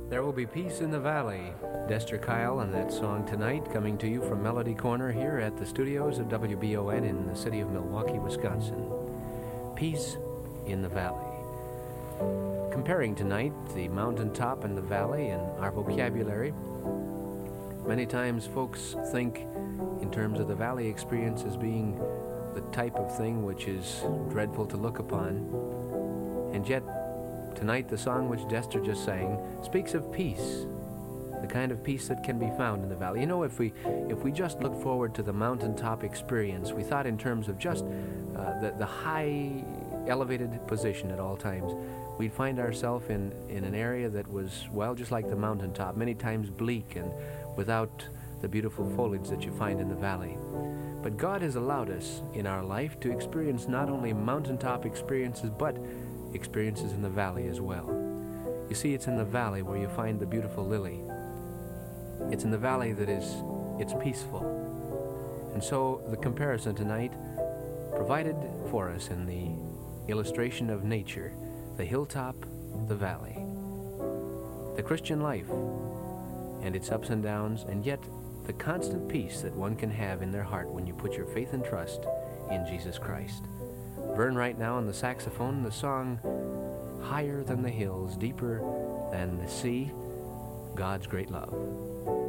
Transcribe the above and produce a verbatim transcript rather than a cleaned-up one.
There will be peace in the valley. Dester Kyle and that song tonight, coming to you from Melody Corner here at the studios of W B O N in the city of Milwaukee, Wisconsin. Peace in the valley. Comparing tonight the mountaintop and the valley in our vocabulary, many times folks think in terms of the valley experience as being the type of thing which is dreadful to look upon, and yet tonight, the song which Dester just sang speaks of peace, the kind of peace that can be found in the valley. You know, if we if we just look forward to the mountaintop experience, we thought in terms of just uh, the, the high elevated position at all times, we'd find ourselves in, in an area that was, well, just like the mountaintop, many times bleak and without the beautiful foliage that you find in the valley. But God has allowed us in our life to experience not only mountaintop experiences, but experiences in the valley as well. You see, it's in the valley where you find the beautiful lily. It's in the valley that is, it's peaceful. And so the comparison tonight provided for us in the illustration of nature, the hilltop, the valley, the Christian life and its ups and downs, and yet the constant peace that one can have in their heart when you put your faith and trust in Jesus Christ. Vern right now on the saxophone, the song Higher Than the Hills, Deeper Than the Sea, God's Great Love.